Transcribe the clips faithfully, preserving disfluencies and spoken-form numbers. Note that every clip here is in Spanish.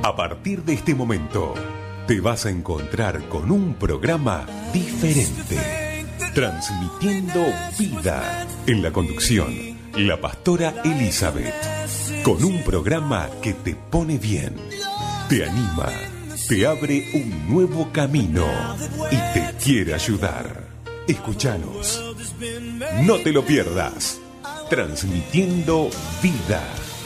A partir de este momento, te vas a encontrar con un programa diferente, transmitiendo vida. En la conducción, la pastora Elizabeth, con un programa que te pone bien, te anima, te abre un nuevo camino y te quiere ayudar. Escúchanos, no te lo pierdas, transmitiendo vida.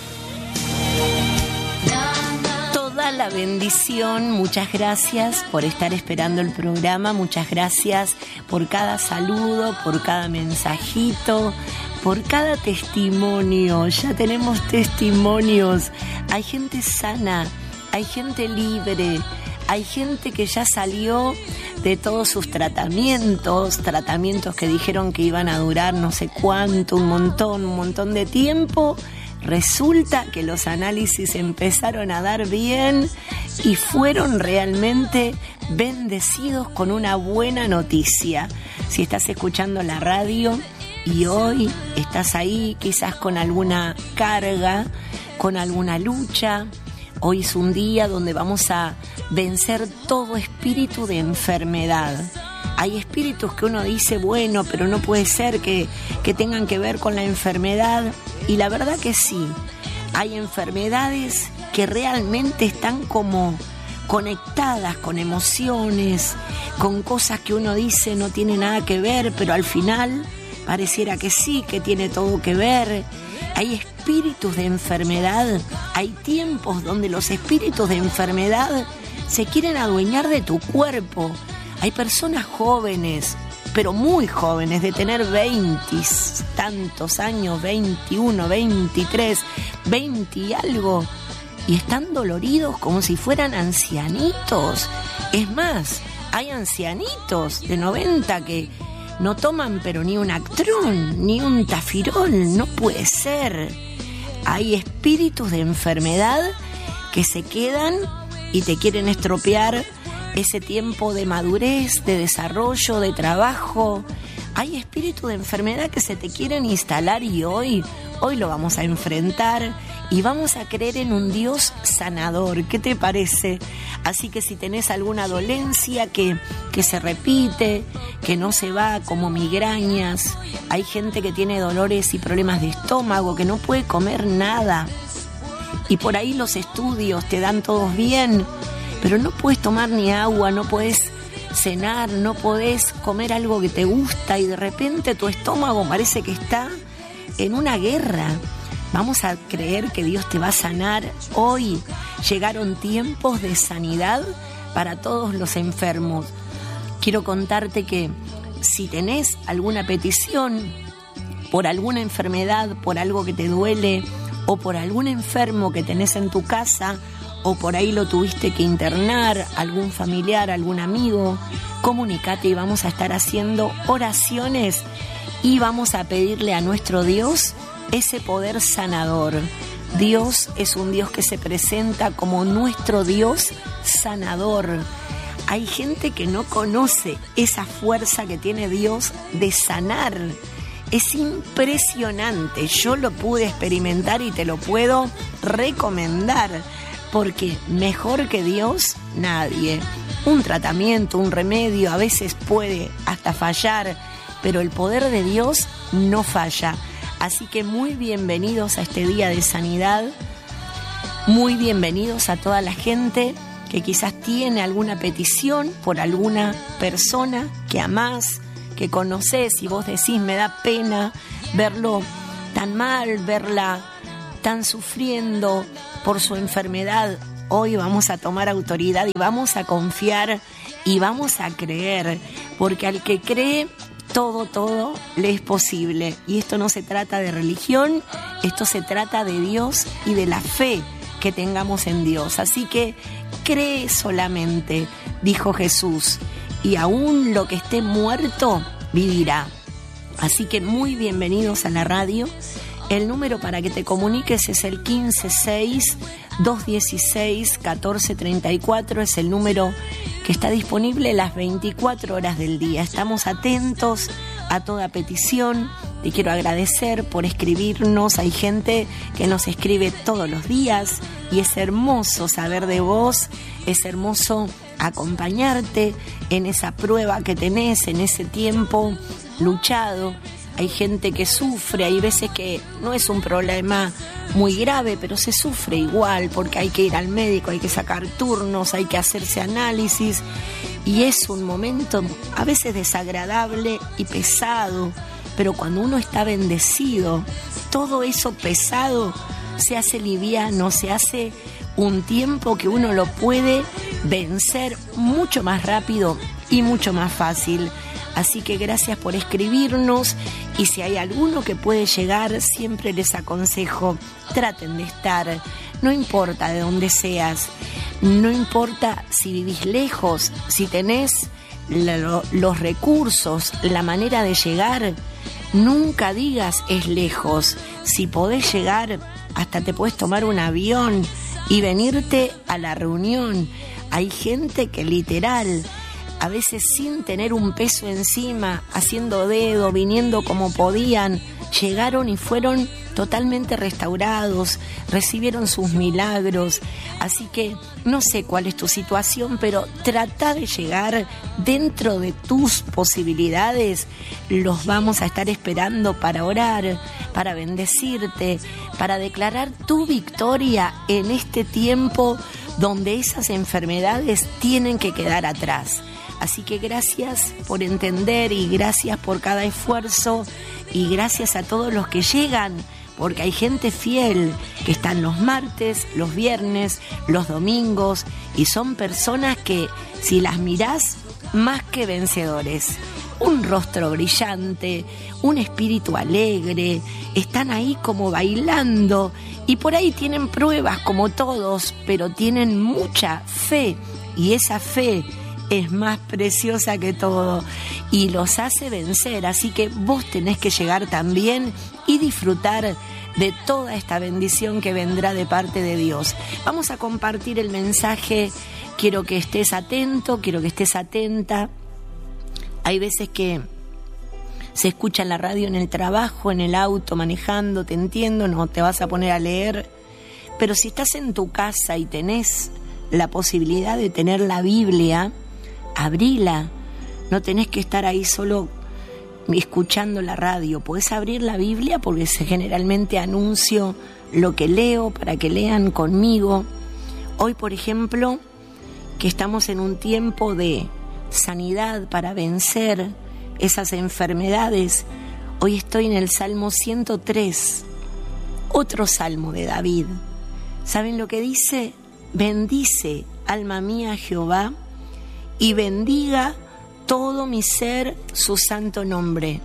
La bendición, muchas gracias por estar esperando el programa, muchas gracias por cada saludo, por cada mensajito, por cada testimonio. Ya tenemos testimonios, hay gente sana, hay gente libre, hay gente que ya salió de todos sus tratamientos, tratamientos que dijeron que iban a durar no sé cuánto, un montón, un montón de tiempo. Resulta que los análisis empezaron a dar bien y fueron realmente bendecidos con una buena noticia. Si estás escuchando la radio y hoy estás ahí quizás con alguna carga, con alguna lucha, hoy es un día donde vamos a vencer todo espíritu de enfermedad. Hay espíritus que uno dice, bueno, pero no puede ser que, que tengan que ver con la enfermedad. Y la verdad que sí, hay enfermedades que realmente están como conectadas con emociones, con cosas que uno dice no tiene nada que ver, pero al final pareciera que sí, que tiene todo que ver. Hay espíritus de enfermedad, hay tiempos donde los espíritus de enfermedad se quieren adueñar de tu cuerpo. Hay personas jóvenes, pero muy jóvenes, de tener veinte tantos años, veintiuno, veintitrés, veinte y algo, y están doloridos como si fueran ancianitos. Es más, hay ancianitos de noventa que no toman pero ni un Actrón, ni un Tafirol, no puede ser. Hay espíritus de enfermedad que se quedan y te quieren estropear ese tiempo de madurez, de desarrollo, de trabajo. Hay espíritu de enfermedad que se te quieren instalar y hoy, hoy lo vamos a enfrentar y vamos a creer en un Dios sanador. ¿Qué te parece? Así que si tenés alguna dolencia que, que se repite, que no se va, como migrañas, hay gente que tiene dolores y problemas de estómago, que no puede comer nada y por ahí los estudios te dan todos bien, pero no puedes tomar ni agua, no puedes cenar, no podés comer algo que te gusta y de repente tu estómago parece que está en una guerra. Vamos a creer que Dios te va a sanar hoy. Llegaron tiempos de sanidad para todos los enfermos. Quiero contarte que si tenés alguna petición por alguna enfermedad, por algo que te duele o por algún enfermo que tenés en tu casa, o por ahí lo tuviste que internar, algún familiar, algún amigo, comunicate y vamos a estar haciendo oraciones y vamos a pedirle a nuestro Dios ese poder sanador. Dios es un Dios que se presenta como nuestro Dios sanador. Hay gente que no conoce esa fuerza que tiene Dios de sanar. Es impresionante, yo lo pude experimentar y te lo puedo recomendar. Porque mejor que Dios, nadie. Un tratamiento, un remedio, a veces puede hasta fallar, pero el poder de Dios no falla. Así que muy bienvenidos a este día de sanidad. Muy bienvenidos a toda la gente que quizás tiene alguna petición por alguna persona que amás, que conocés y vos decís, me da pena verlo tan mal, verla tan sufriendo por su enfermedad. Hoy vamos a tomar autoridad y vamos a confiar y vamos a creer, porque al que cree, todo, todo le es posible. Y esto no se trata de religión, esto se trata de Dios y de la fe que tengamos en Dios. Así que cree solamente, dijo Jesús, y aún lo que esté muerto vivirá. Así que muy bienvenidos a la radio. El número para que te comuniques es el quince seis, dos dieciséis, catorce treinta y cuatro. Es el número que está disponible las veinticuatro horas del día. Estamos atentos a toda petición, te quiero agradecer por escribirnos. Hay gente que nos escribe todos los días y es hermoso saber de vos, es hermoso acompañarte en esa prueba que tenés, en ese tiempo luchado. Hay gente que sufre, hay veces que no es un problema muy grave, pero se sufre igual porque hay que ir al médico, hay que sacar turnos, hay que hacerse análisis y es un momento a veces desagradable y pesado, pero cuando uno está bendecido, todo eso pesado se hace liviano, se hace un tiempo que uno lo puede vencer mucho más rápido y mucho más fácil. Así que gracias por escribirnos y si hay alguno que puede llegar, siempre les aconsejo, traten de estar, no importa de dónde seas, no importa si vivís lejos, si tenés la, los recursos, la manera de llegar, nunca digas es lejos. Si podés llegar, hasta te podés tomar un avión y venirte a la reunión. Hay gente que literal, a veces sin tener un peso encima, haciendo dedo, viniendo como podían, llegaron y fueron totalmente restaurados, recibieron sus milagros. Así que no sé cuál es tu situación, pero trata de llegar dentro de tus posibilidades. Los vamos a estar esperando para orar, para bendecirte, para declarar tu victoria en este tiempo donde esas enfermedades tienen que quedar atrás. Así que gracias por entender y gracias por cada esfuerzo y gracias a todos los que llegan, porque hay gente fiel que están los martes, los viernes, los domingos y son personas que si las mirás, más que vencedores. Un rostro brillante, un espíritu alegre, están ahí como bailando y por ahí tienen pruebas como todos, pero tienen mucha fe y esa fe es más preciosa que todo y los hace vencer, así que vos tenés que llegar también y disfrutar de toda esta bendición que vendrá de parte de Dios. Vamos a compartir el mensaje, quiero que estés atento, quiero que estés atenta. Hay veces que se escucha en la radio, en el trabajo, en el auto, manejando, te entiendo, no te vas a poner a leer, pero si estás en tu casa y tenés la posibilidad de tener la Biblia, abrila, no tenés que estar ahí solo escuchando la radio, podés abrir la Biblia porque generalmente anuncio lo que leo para que lean conmigo. Hoy, por ejemplo, que estamos en un tiempo de sanidad para vencer esas enfermedades, hoy estoy en el Salmo ciento tres, otro salmo de David. ¿Saben lo que dice? Bendice, alma mía, Jehová, y bendiga todo mi ser su santo nombre.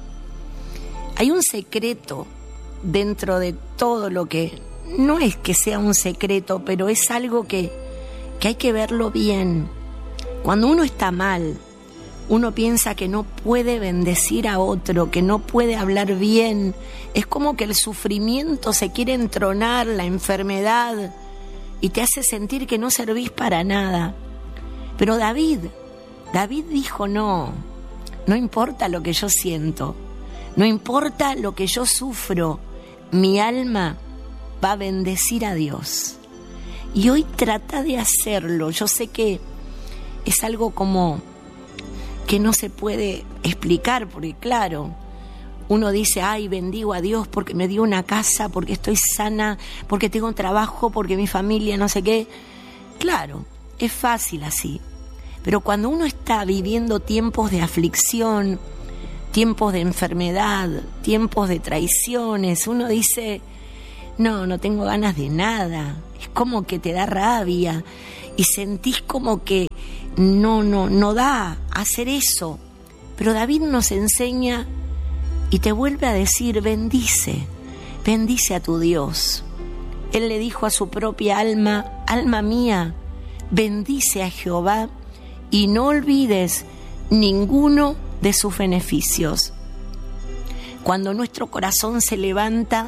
Hay un secreto dentro de todo lo que, no es que sea un secreto, pero es algo que, que hay que verlo bien. Cuando uno está mal, uno piensa que no puede bendecir a otro, que no puede hablar bien. Es como que el sufrimiento se quiere entronar, la enfermedad, y te hace sentir que no servís para nada. Pero David, David dijo no, no importa lo que yo siento, no importa lo que yo sufro, mi alma va a bendecir a Dios. Y hoy trata de hacerlo. Yo sé que es algo como que no se puede explicar, porque claro, uno dice, ay, bendigo a Dios porque me dio una casa, porque estoy sana, porque tengo un trabajo, porque mi familia no sé qué. Claro, es fácil así. Pero cuando uno está viviendo tiempos de aflicción, tiempos de enfermedad, tiempos de traiciones, uno dice, no, no tengo ganas de nada. Es como que te da rabia y sentís como que no, no, no da hacer eso. Pero David nos enseña y te vuelve a decir, bendice, bendice a tu Dios. Él le dijo a su propia alma, alma mía, bendice a Jehová y no olvides ninguno de sus beneficios. Cuando nuestro corazón se levanta,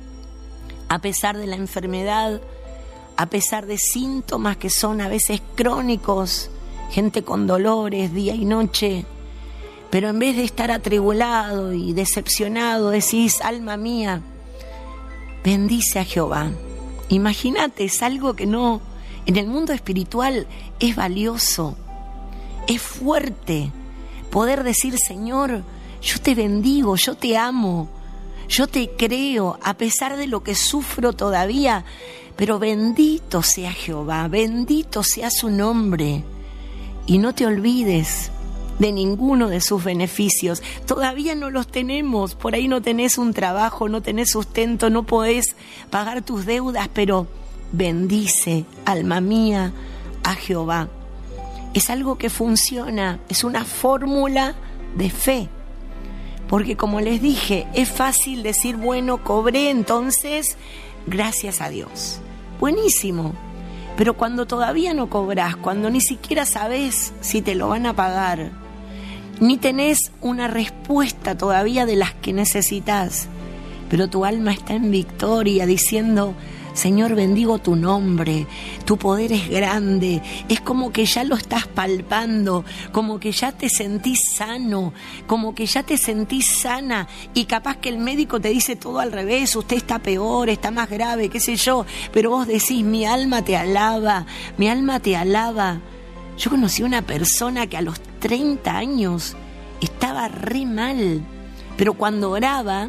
a pesar de la enfermedad, a pesar de síntomas que son a veces crónicos, gente con dolores día y noche, Pero en vez de estar atribulado y decepcionado, decís, alma mía, bendice a Jehová. Imagínate, es algo que no, en el mundo espiritual es valioso, es fuerte poder decir, Señor, yo te bendigo, yo te amo, yo te creo, a pesar de lo que sufro todavía, pero bendito sea Jehová, bendito sea su nombre. Y no te olvides de ninguno de sus beneficios. Todavía no los tenemos, por ahí no tenés un trabajo, no tenés sustento, no podés pagar tus deudas, pero bendice, alma mía, a Jehová. Es algo que funciona, es una fórmula de fe. Porque como les dije, es fácil decir, bueno, cobré, entonces, gracias a Dios. Buenísimo. Pero cuando todavía no cobrás, cuando ni siquiera sabés si te lo van a pagar, ni tenés una respuesta todavía de las que necesitas, pero tu alma está en victoria diciendo, Señor, bendigo tu nombre, tu poder es grande, es como que ya lo estás palpando, como que ya te sentís sano, como que ya te sentís sana, y capaz que el médico te dice todo al revés, usted está peor, está más grave, qué sé yo, pero vos decís, mi alma te alaba, mi alma te alaba. Yo conocí a una persona que a los treinta años estaba re mal, pero cuando oraba,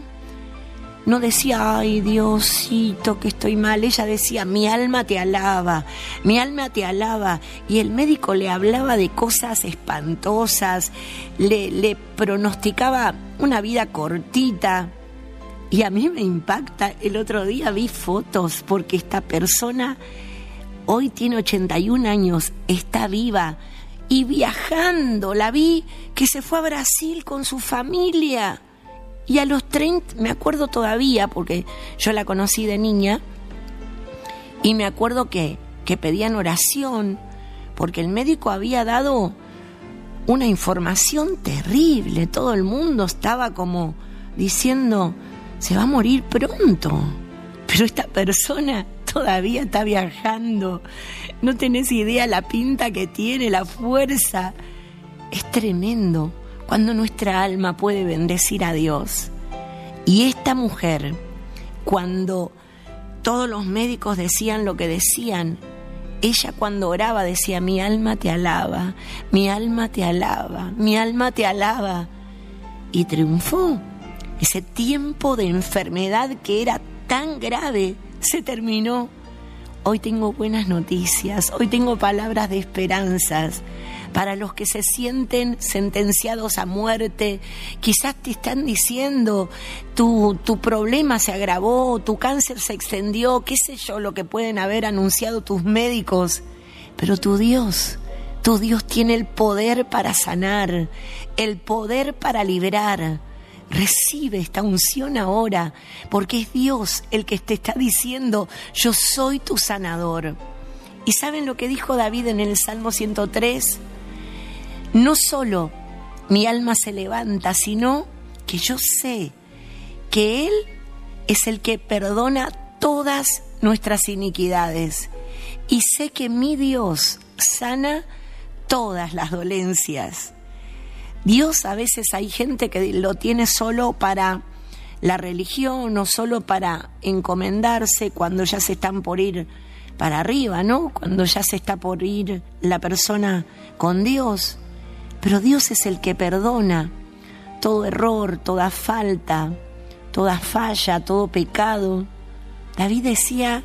no decía, ay Diosito, que estoy mal. Ella decía, mi alma te alaba, mi alma te alaba. Y el médico le hablaba de cosas espantosas, le, le pronosticaba una vida cortita. Y a mí me impacta, el otro día vi fotos, porque esta persona hoy tiene ochenta y un años, está viva y viajando. La vi que se fue a Brasil con su familia. Y a los treinta, me acuerdo todavía, porque yo la conocí de niña, y me acuerdo que, que pedían oración, porque el médico había dado una información terrible. Todo el mundo estaba como diciendo, se va a morir pronto. Pero esta persona todavía está viajando. No tenés idea la pinta que tiene, la fuerza. Es tremendo cuando nuestra alma puede bendecir a Dios. Y esta mujer, cuando todos los médicos decían lo que decían, ella cuando oraba decía, mi alma te alaba, mi alma te alaba, mi alma te alaba. Y triunfó. Ese tiempo de enfermedad que era tan grave se terminó. Hoy tengo buenas noticias, hoy tengo palabras de esperanzas. Para los que se sienten sentenciados a muerte, quizás te están diciendo, tu, tu problema se agravó, tu cáncer se extendió, qué sé yo, lo que pueden haber anunciado tus médicos. Pero tu Dios, tu Dios tiene el poder para sanar, el poder para liberar. Recibe esta unción ahora, porque es Dios el que te está diciendo, yo soy tu sanador. ¿Y saben lo que dijo David en el Salmo ciento tres? No solo mi alma se levanta, sino que yo sé que Él es el que perdona todas nuestras iniquidades. Y sé que mi Dios sana todas las dolencias. Dios, a veces hay gente que lo tiene solo para la religión o solo para encomendarse cuando ya se están por ir para arriba, ¿no? Cuando ya se está por ir la persona con Dios. Pero Dios es el que perdona todo error, toda falta, toda falla, todo pecado. David decía,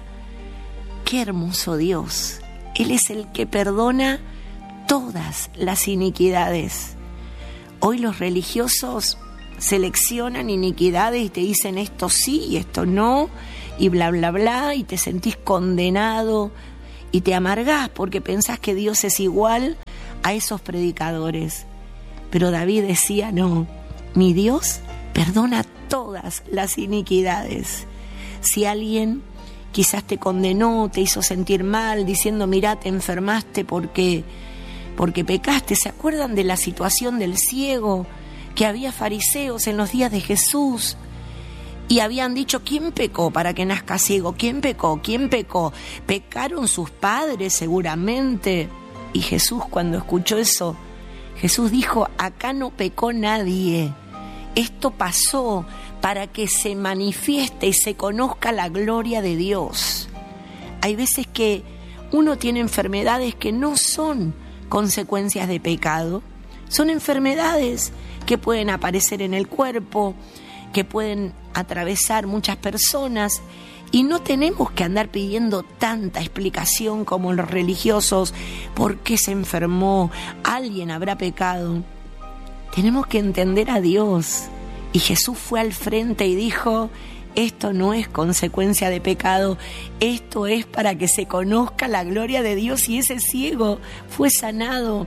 qué hermoso Dios. Él es el que perdona todas las iniquidades. Hoy los religiosos seleccionan iniquidades y te dicen esto sí y esto no, y bla, bla, bla, y te sentís condenado y te amargás porque pensás que Dios es igual a esos predicadores. Pero David decía, no, mi Dios perdona todas las iniquidades. Si alguien quizás te condenó, te hizo sentir mal, diciendo, mirá, te enfermaste porque, porque pecaste. ¿Se acuerdan de la situación del ciego? Que había fariseos en los días de Jesús y habían dicho, ¿quién pecó para que nazca ciego? ¿Quién pecó? ¿Quién pecó? Pecaron sus padres seguramente. Y Jesús, cuando escuchó eso, Jesús dijo, acá no pecó nadie. Esto pasó para que se manifieste y se conozca la gloria de Dios. Hay veces que uno tiene enfermedades que no son consecuencias de pecado. Son enfermedades que pueden aparecer en el cuerpo, que pueden atravesar muchas personas, y no tenemos que andar pidiendo tanta explicación como los religiosos. ¿Por qué se enfermó? ¿Alguien habrá pecado? Tenemos que entender a Dios. Y Jesús fue al frente y dijo, esto no es consecuencia de pecado, esto es para que se conozca la gloria de Dios, y ese ciego fue sanado.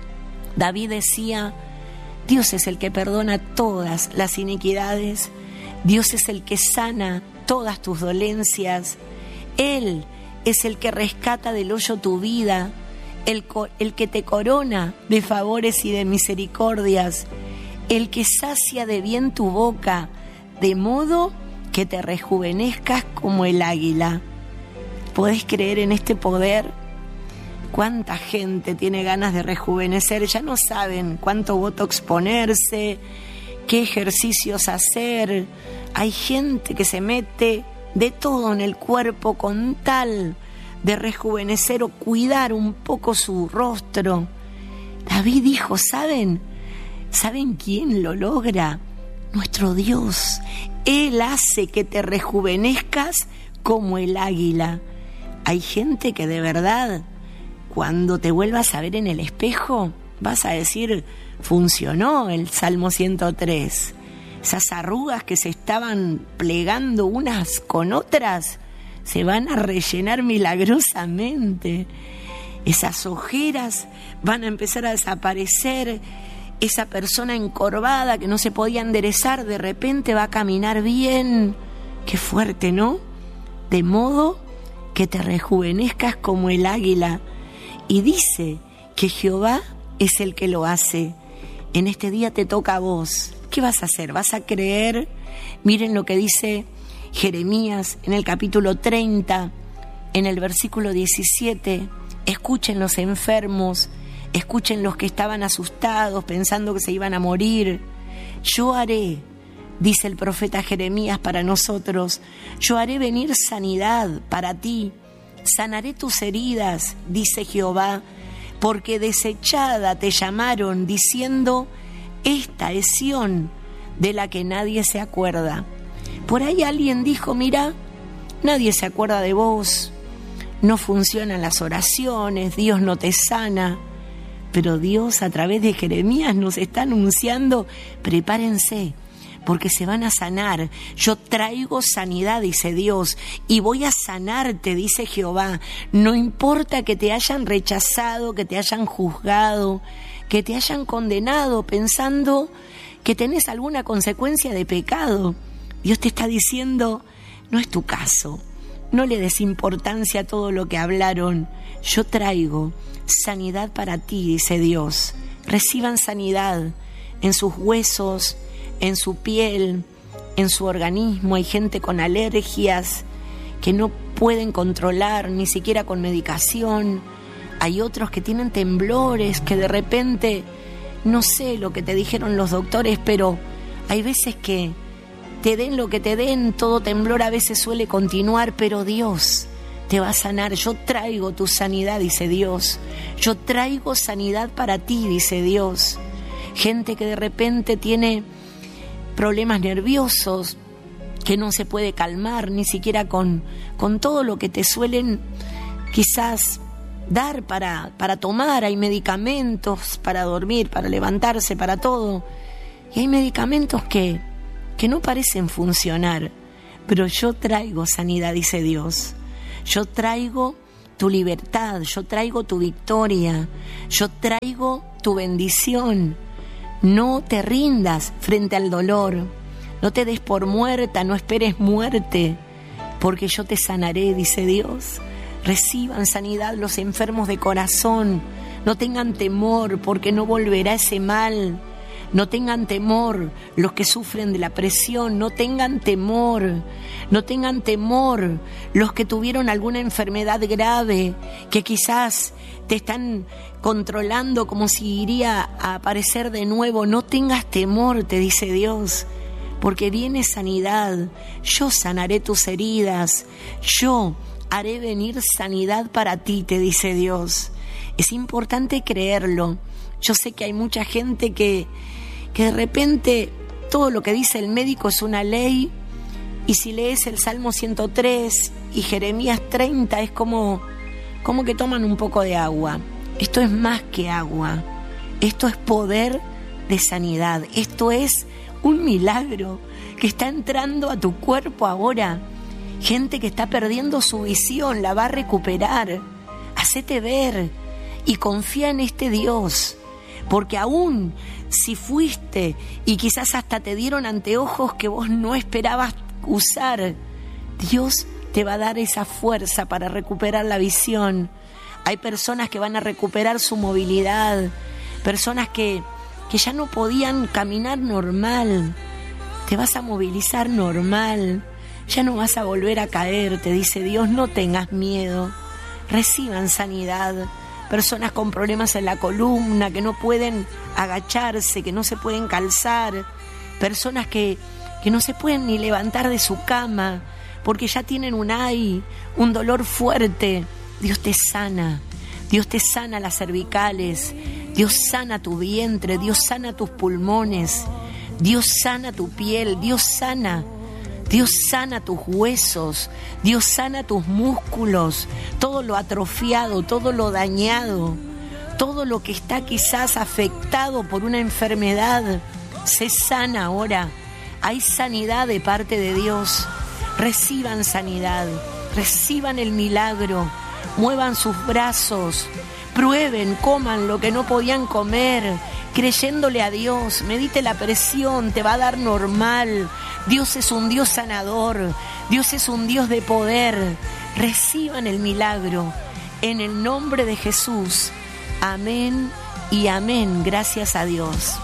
David decía, Dios es el que perdona todas las iniquidades, Dios es el que sana todas tus dolencias, Él es el que rescata del hoyo tu vida, el, el que te corona de favores y de misericordias, el que sacia de bien tu boca, de modo que te rejuvenezcas como el águila. ¿Podés creer en este poder? ¿Cuánta gente tiene ganas de rejuvenecer? Ya no saben cuánto botox ponerse, qué ejercicios hacer. Hay gente que se mete de todo en el cuerpo con tal de rejuvenecer o cuidar un poco su rostro. David dijo, ¿saben? ¿Saben quién lo logra? Nuestro Dios. Él hace que te rejuvenezcas como el águila. Hay gente que de verdad, cuando te vuelvas a ver en el espejo, vas a decir, funcionó el Salmo ciento tres. Esas arrugas que se estaban plegando unas con otras, se van a rellenar milagrosamente. Esas ojeras van a empezar a desaparecer. Esa persona encorvada que no se podía enderezar, de repente va a caminar bien. Qué fuerte, ¿no? De modo que te rejuvenezcas como el águila. Y dice que Jehová es el que lo hace. En este día te toca a vos. ¿Qué vas a hacer? ¿Vas a creer? Miren lo que dice Jeremías en el capítulo treinta, en el versículo diecisiete. Escuchen los enfermos, escuchen los que estaban asustados pensando que se iban a morir. Yo haré, dice el profeta Jeremías para nosotros, yo haré venir sanidad para ti, sanaré tus heridas, dice Jehová, porque desechada te llamaron diciendo, esta es Sión, de la que nadie se acuerda. Por ahí alguien dijo, mira, nadie se acuerda de vos, no funcionan las oraciones, Dios no te sana. Pero Dios a través de Jeremías nos está anunciando, prepárense, porque se van a sanar. Yo traigo sanidad, dice Dios, y voy a sanarte, dice Jehová. No importa que te hayan rechazado, que te hayan juzgado, que te hayan condenado pensando que tenés alguna consecuencia de pecado. Dios te está diciendo, no es tu caso, no le des importancia a todo lo que hablaron. Yo traigo sanidad para ti, dice Dios. Reciban sanidad en sus huesos, en su piel, en su organismo. Hay gente con alergias que no pueden controlar ni siquiera con medicación. Hay otros que tienen temblores, que de repente, no sé lo que te dijeron los doctores, pero hay veces que te den lo que te den, todo temblor a veces suele continuar, pero Dios te va a sanar. Yo traigo tu sanidad, dice Dios. Yo traigo sanidad para ti, dice Dios. Gente que de repente tiene problemas nerviosos, que no se puede calmar, ni siquiera con, con todo lo que te suelen quizás dar para, para tomar. Hay medicamentos para dormir, para levantarse, para todo. Y hay medicamentos que, que no parecen funcionar. Pero yo traigo sanidad, dice Dios. Yo traigo tu libertad, yo traigo tu victoria, yo traigo tu bendición. No te rindas frente al dolor, no te des por muerta, no esperes muerte, porque yo te sanaré, dice Dios. Reciban sanidad los enfermos de corazón, no tengan temor, porque no volverá ese mal. No tengan temor los que sufren de la presión, no tengan temor, no tengan temor los que tuvieron alguna enfermedad grave, que quizás te están controlando como si iría a aparecer de nuevo. No tengas temor, te dice Dios, porque viene sanidad. Yo sanaré tus heridas, yo haré venir sanidad para ti, te dice Dios. Es importante creerlo. Yo sé que hay mucha gente que, que de repente todo lo que dice el médico es una ley, y si lees el Salmo ciento tres y Jeremías treinta es como, como que toman un poco de agua. Esto es más que agua, esto es poder de sanidad, esto es un milagro que está entrando a tu cuerpo ahora. Gente que está perdiendo su visión, la va a recuperar. Hacete ver y confía en este Dios, porque aún si fuiste y quizás hasta te dieron anteojos que vos no esperabas usar, Dios te va a dar esa fuerza para recuperar la visión. Hay personas que van a recuperar su movilidad, personas que, que ya no podían caminar normal. Te vas a movilizar normal, ya no vas a volver a caer, te dice Dios. No tengas miedo, reciban sanidad. Personas con problemas en la columna, que no pueden agacharse, que no se pueden calzar, personas que, que no se pueden ni levantar de su cama porque ya tienen un ay, un dolor fuerte. Dios te sana, Dios te sana las cervicales, Dios sana tu vientre, Dios sana tus pulmones, Dios sana tu piel, Dios sana, Dios sana tus huesos, Dios sana tus músculos, todo lo atrofiado, todo lo dañado, todo lo que está quizás afectado por una enfermedad, se sana ahora. Hay sanidad de parte de Dios. Reciban sanidad, reciban el milagro. Muevan sus brazos, prueben, coman lo que no podían comer, creyéndole a Dios. Medite la presión, te va a dar normal. Dios es un Dios sanador, Dios es un Dios de poder. Reciban el milagro en el nombre de Jesús. Amén y amén. Gracias a Dios.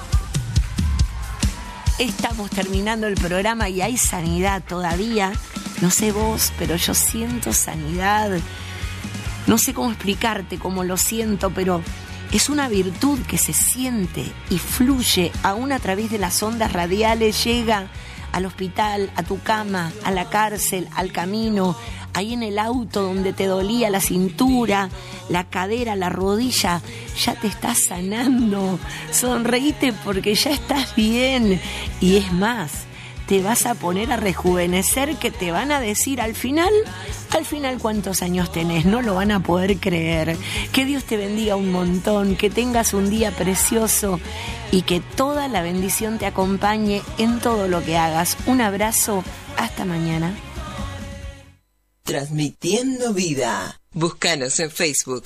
Estamos terminando el programa y hay sanidad todavía. No sé vos, pero yo siento sanidad. No sé cómo explicarte cómo lo siento, pero es una virtud que se siente y fluye aún a través de las ondas radiales, llega al hospital, a tu cama, a la cárcel, al camino, ahí en el auto donde te dolía la cintura, la cadera, la rodilla, ya te estás sanando. Sonreíte porque ya estás bien. Y es más, te vas a poner a rejuvenecer, que te van a decir al final, al final cuántos años tenés, no lo van a poder creer. Que Dios te bendiga un montón, que tengas un día precioso y que toda la bendición te acompañe en todo lo que hagas. Un abrazo, hasta mañana. Transmitiendo vida. Búscanos en Facebook.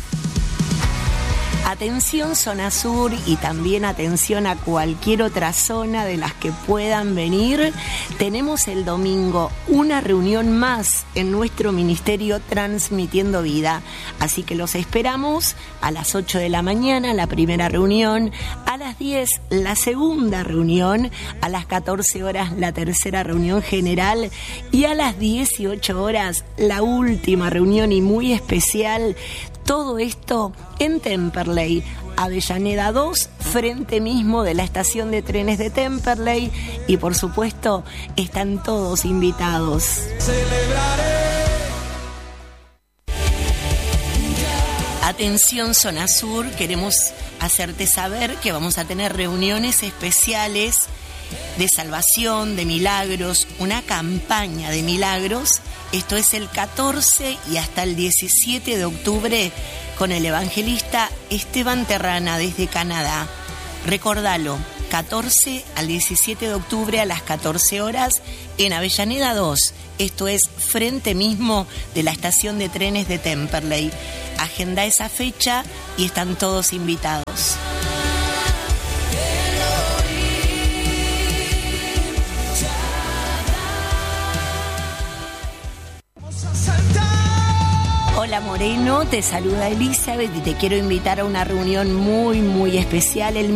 Atención Zona Sur y también atención a cualquier otra zona de las que puedan venir. Tenemos el domingo una reunión más en nuestro ministerio Transmitiendo Vida. Así que los esperamos a las ocho de la mañana, la primera reunión, a las diez la segunda reunión, a las catorce horas la tercera reunión general y a las dieciocho horas la última reunión y muy especial. Todo esto en Temperley, Avellaneda dos, frente mismo de la estación de trenes de Temperley. Y por supuesto, están todos invitados. Celebraré. Atención Zona Sur, queremos hacerte saber que vamos a tener reuniones especiales de salvación, de milagros, una campaña de milagros. Esto es el catorce y hasta el diecisiete de octubre con el evangelista Esteban Terrana desde Canadá. Recordalo, catorce al diecisiete de octubre a las catorce horas en Avellaneda dos. Esto es frente mismo de la estación de trenes de Temperley. Agenda esa fecha y están todos invitados. Hola Moreno, te saluda Elizabeth y te quiero invitar a una reunión muy muy especial el